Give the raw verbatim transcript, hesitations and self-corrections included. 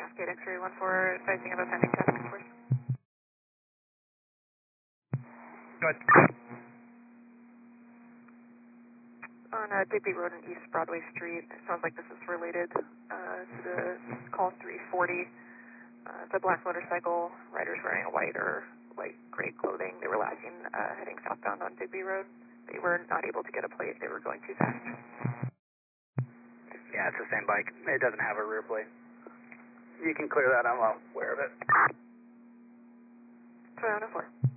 Cascade X-ray one four, advising of a pending task force. Go ahead. On uh, Digby Road and East Broadway Street, it sounds like this is related uh, to the call three forty. Uh, it's a black motorcycle, riders wearing a white or light gray clothing. They were last seen uh, heading southbound on Digby Road. They were not able to get a plate. They were going too fast. Yeah, it's the same bike. It doesn't have a rear plate. You can clear that. I'm aware of it. Toyota four.